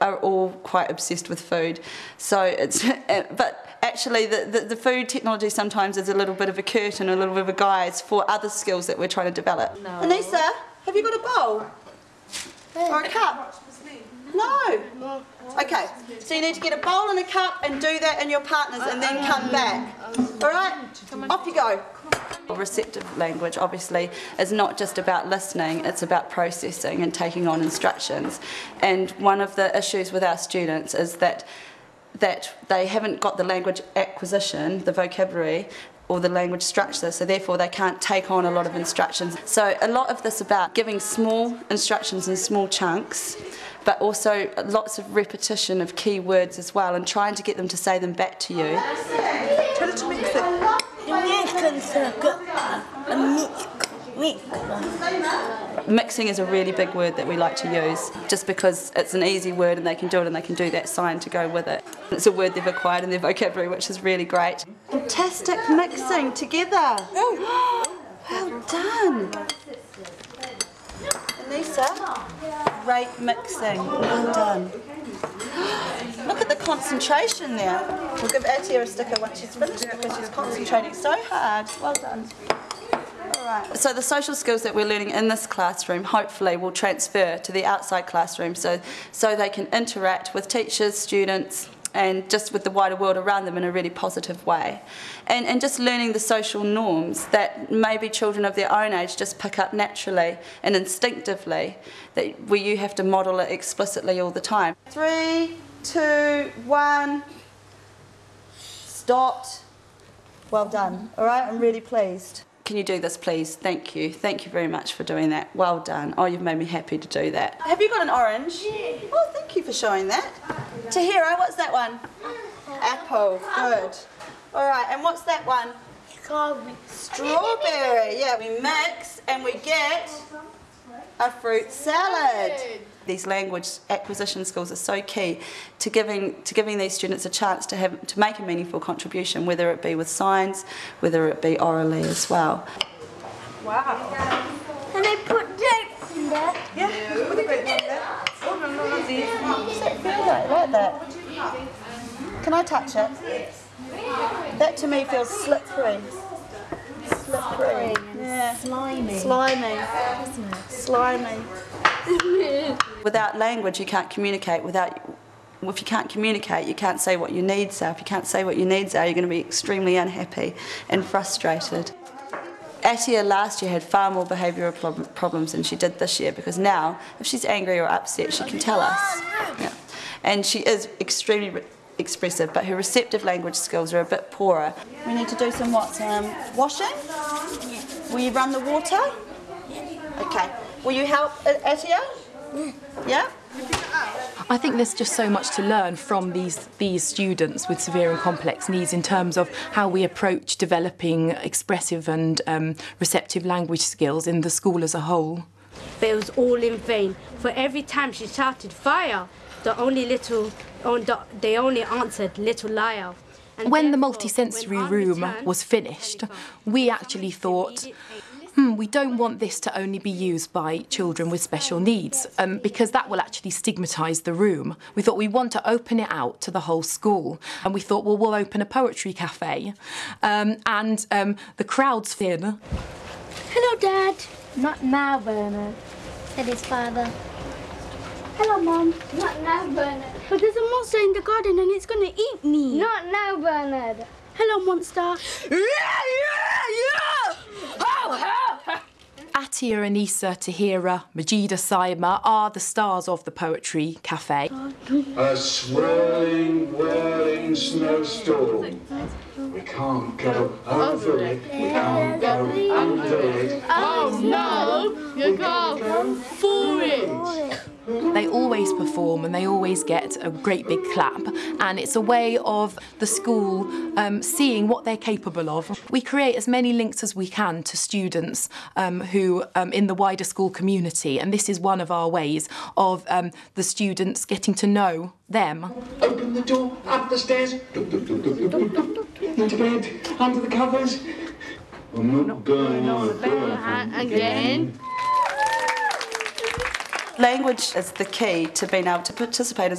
are all quite obsessed with food. So it's, but actually the food technology sometimes is a little bit of a curtain, a little bit of a guise for other skills that we're trying to develop. No. Anissa, have you got a bowl? Or a cup? No. Okay, so you need to get a bowl and a cup and do that in your partners and then come back. Alright, off you go. Receptive language obviously is not just about listening, it's about processing and taking on instructions. And one of the issues with our students is that they haven't got the language acquisition, the vocabulary, or the language structure, so therefore they can't take on a lot of instructions. So a lot of this about giving small instructions in small chunks, but also lots of repetition of key words as well, and trying to get them to say them back to you. Tell her to mix it. Mixing is a really big word that we like to use, just because it's an easy word and they can do it and they can do that sign to go with it. It's a word they've acquired in their vocabulary, which is really great. Fantastic mixing together. Well done. Anissa, great mixing. Well done. Look at the concentration there. We'll give Atia a sticker once she's finished because she's concentrating so hard. Well done. Alright. So the social skills that we're learning in this classroom hopefully will transfer to the outside classroom so they can interact with teachers, students, and just with the wider world around them in a really positive way. And just learning the social norms that maybe children of their own age just pick up naturally and instinctively, where you have to model it explicitly all the time. 3, 2, 1, stopped. Well done. Alright, I'm really pleased. Can you do this please? Thank you. Thank you very much for doing that. Well done. Oh, you've made me happy to do that. Have you got an orange? Yeah. Oh, thank you for showing that. Tahira, what's that one? Apple. Good. All right, and what's that one? Strawberry. Yeah, we mix and we get a fruit salad. These language acquisition skills are so key to giving these students a chance to make a meaningful contribution, whether it be with signs, whether it be orally as well. Wow. Can I put grapes in there? Yeah, put the grapes in there. Oh, no, What does that feel like that? Can I touch it? That to me feels slippery. Slippery. Yeah. Slimy. Slimy. Slimy. Without language, you can't communicate. If you can't communicate, you can't say what your needs are. If you can't say what your needs are, you're going to be extremely unhappy and frustrated. Atia last year had far more behavioural problems than she did this year, because now, if she's angry or upset, she can tell us. Yeah. And she is extremely expressive, but her receptive language skills are a bit poorer. We need to do some washing? Will you run the water? Okay. Will you help, Atia? Yeah? I think there's just so much to learn from these students with severe and complex needs in terms of how we approach developing expressive and receptive language skills in the school as a whole. But it was all in vain. For every time she shouted fire, they only answered little liar. And when the multisensory room was finished, we actually thought, we don't want this to only be used by children with special needs, because that will actually stigmatise the room. We thought we want to open it out to the whole school, and we thought, well, we'll open a poetry cafe, and the crowd's in. Hello, Dad. Not now, Bernard, said his father. Hello, Mom. Not now, Bernard. But there's a monster in the garden and it's going to eat me. Not now, Bernard. Hello, monster. Atia, Anissa, Tahira, Majida, Saima are the stars of the Poetry Cafe. A swirling, whirling snowstorm. We can't go over it, we can't go under it. Oh no, you go for it. They always perform and they always get a great big clap, and it's a way of the school seeing what they're capable of. We create as many links as we can to students who in the wider school community, and this is one of our ways of the students getting to know them. Open the door, up the stairs, into bed, under the covers. I'm not going on a bed again. Language is the key to being able to participate as